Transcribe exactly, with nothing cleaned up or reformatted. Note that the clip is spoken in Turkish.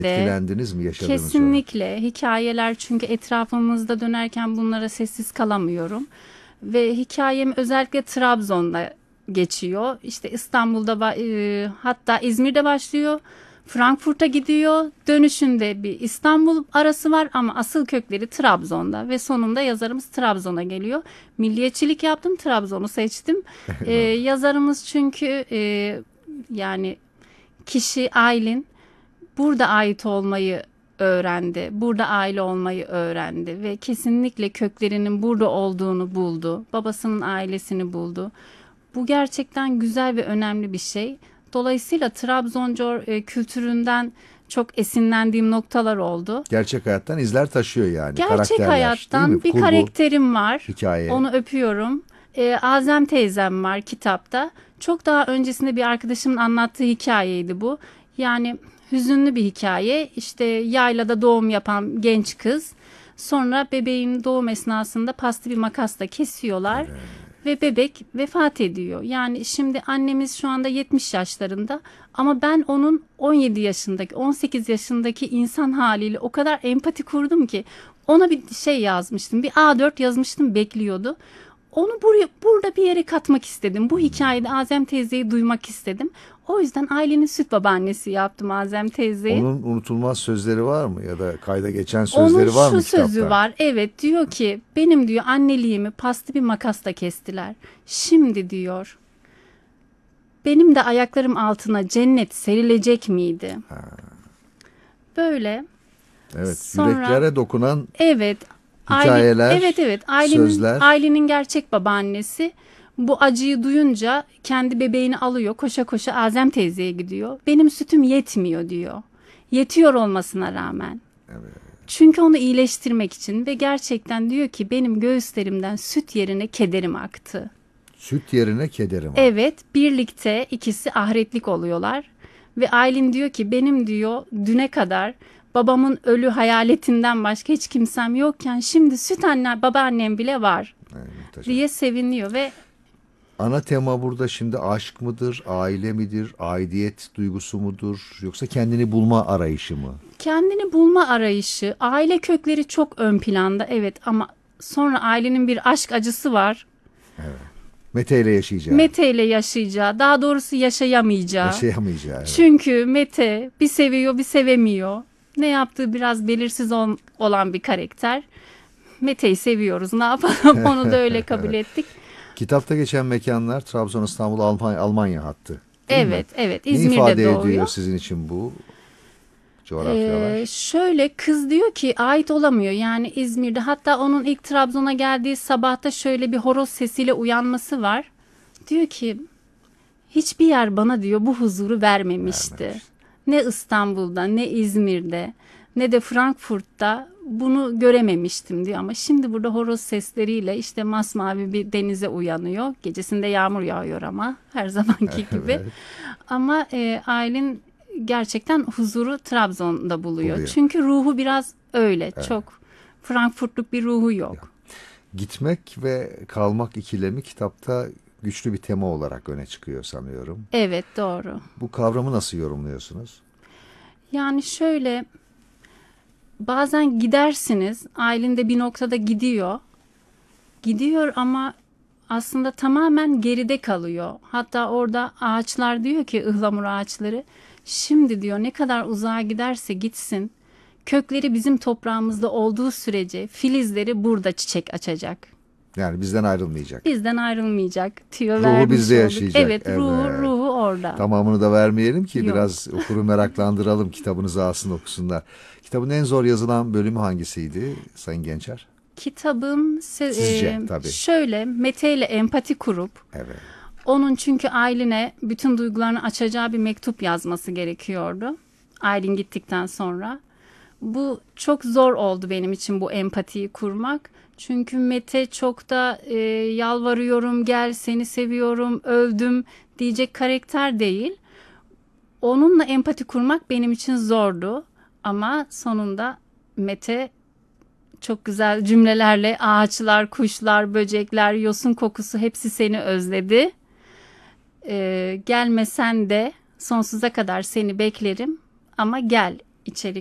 Etkilendiniz mi yaşadığınız sonra? Kesinlikle hikayeler, çünkü etrafımızda dönerken bunlara sessiz kalamıyorum. Ve hikayem özellikle Trabzon'da geçiyor. İşte İstanbul'da e, hatta İzmir'de başlıyor. Frankfurt'a gidiyor. Dönüşünde bir İstanbul arası var ama asıl kökleri Trabzon'da ve sonunda yazarımız Trabzon'a geliyor. Milliyetçilik yaptım, Trabzon'u seçtim. Ee, yazarımız çünkü e, yani kişi Aylin burada ait olmayı öğrendi. Burada aile olmayı öğrendi ve kesinlikle köklerinin burada olduğunu buldu. Babasının ailesini buldu. Bu gerçekten güzel ve önemli bir şey. Dolayısıyla Trabzon e, kültüründen çok esinlendiğim noktalar oldu. Gerçek hayattan izler taşıyor yani. Gerçek Karakterler, hayattan bir Kurgu, karakterim var. hikaye. Onu öpüyorum. E, Azem teyzem var kitapta. Çok daha öncesinde bir arkadaşımın anlattığı hikayeydi bu. Yani hüzünlü bir hikaye. İşte yaylada doğum yapan genç kız. Sonra bebeğin doğum esnasında paslı bir makasla kesiyorlar. Evet. Ve bebek vefat ediyor. Yani şimdi annemiz şu anda yetmiş yaşlarında ama ben onun on yedi yaşındaki, on sekiz yaşındaki insan haliyle o kadar empati kurdum ki ona bir şey yazmıştım. Bir A dört yazmıştım, bekliyordu. Onu buraya, burada bir yere katmak istedim. Bu hikayede Azem teyzeyi duymak istedim. O yüzden ailenin süt babaannesi yaptım Azem teyzeyi. Onun unutulmaz sözleri var mı ya da kayda geçen sözleri Onun var mı şu kitapta? sözü var. Evet, diyor ki benim diyor anneliğimi paslı bir makasla kestiler. Şimdi diyor benim de ayaklarım altına cennet serilecek miydi? Ha. Böyle. Evet, sonra, yüreklere dokunan evet, hikayeler, aile, evet evet ailenin, sözler. Ailenin gerçek babaannesi bu acıyı duyunca kendi bebeğini alıyor, koşa koşa Azem teyzeye gidiyor. Benim sütüm yetmiyor diyor. Yetiyor olmasına rağmen. Evet. Çünkü onu iyileştirmek için ve gerçekten diyor ki benim göğüslerimden süt yerine kederim aktı. Süt yerine kederim aktı. Evet, birlikte ikisi ahiretlik oluyorlar. Ve Aylin diyor ki benim diyor düne kadar babamın ölü hayaletinden başka hiç kimsem yokken şimdi süt anne babaannem bile var evet, diye seviniyor ve ana tema burada şimdi aşk mıdır, aile midir, aidiyet duygusu mudur yoksa kendini bulma arayışı mı? Kendini bulma arayışı, aile kökleri çok ön planda evet ama sonra ailenin bir aşk acısı var. Evet. Mete ile yaşayacağı. Mete ile yaşayacağı, daha doğrusu yaşayamayacağı. Yaşayamayacağı. Evet. Çünkü Mete bir seviyor bir sevemiyor. Ne yaptığı biraz belirsiz ol, olan bir karakter. Mete'yi seviyoruz, ne yapalım, onu da öyle kabul ettik. Kitapta geçen mekanlar Trabzon, İstanbul, Almanya, Almanya hattı. Evet, mi? Evet. İzmir'de ne ifade doğuyor. ediyor sizin için bu coğrafyalar? Ee, şöyle kız diyor ki ait olamıyor. Yani İzmir'de, hatta onun ilk Trabzon'a geldiği sabahta şöyle bir horoz sesiyle uyanması var. Diyor ki hiçbir yer bana diyor bu huzuru vermemişti. Vermemiş. Ne İstanbul'da, ne İzmir'de, ne de Frankfurt'ta bunu görememiştim diyor. Ama şimdi burada horoz sesleriyle işte masmavi bir denize uyanıyor. Gecesinde yağmur yağıyor ama her zamanki gibi. Evet. Ama e, Aylin gerçekten huzuru Trabzon'da buluyor. buluyor. Çünkü ruhu biraz öyle. Evet. Çok Frankfurtluk bir ruhu yok. Ya. Gitmek ve kalmak ikilemi kitapta güçlü bir tema olarak öne çıkıyor sanıyorum. Evet, doğru. Bu kavramı nasıl yorumluyorsunuz? Yani şöyle, bazen gidersiniz, Aylin de bir noktada gidiyor. Gidiyor ama aslında tamamen geride kalıyor. Hatta orada ağaçlar diyor ki, ıhlamur ağaçları, şimdi diyor ne kadar uzağa giderse gitsin, kökleri bizim toprağımızda olduğu sürece filizleri burada çiçek açacak. Yani bizden ayrılmayacak. Bizden ayrılmayacak diyor. Ruhu bizde olduk. yaşayacak. Evet, evet. Ruhu, ruhu orada. Tamamını da vermeyelim ki Yok. biraz okuru meraklandıralım, kitabınızı alsın okusunlar. Kitabın en zor yazılan bölümü hangisiydi Sayın Gençer? Kitabım Sizce e, tabii. Şöyle, Mete ile empati kurup evet. onun çünkü Aylin'e bütün duygularını açacağı bir mektup yazması gerekiyordu. Aylin gittikten sonra. Bu çok zor oldu benim için, bu empatiyi kurmak. Çünkü Mete çok da e, yalvarıyorum, gel seni seviyorum, öldüm diyecek karakter değil. Onunla empati kurmak benim için zordu. Ama sonunda Mete çok güzel cümlelerle ağaçlar, kuşlar, böcekler, yosun kokusu hepsi seni özledi. E, gelmesen de sonsuza kadar seni beklerim ama gel. içerik